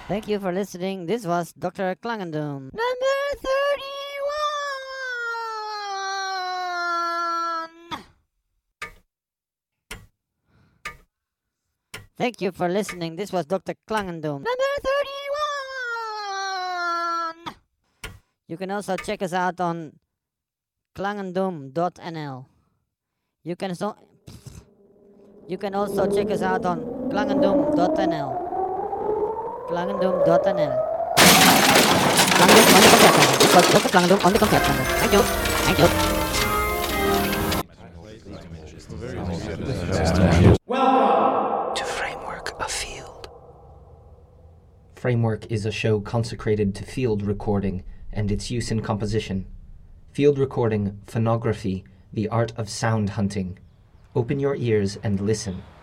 Thank you for listening. This was Dr. Klangendum. Number 31! Thank you for listening. This was Dr. Klangendum. Number 31! You can also check us out on klangendum.nl. You can also check us out on klangendum.nl. Klangendum.nl. Klangendum on the contact number. Thank you. Thank you. Welcome to Framework of Field. Framework is a show consecrated to field recording and its use in composition. Field recording, phonography, the art of sound hunting. Open your ears and listen.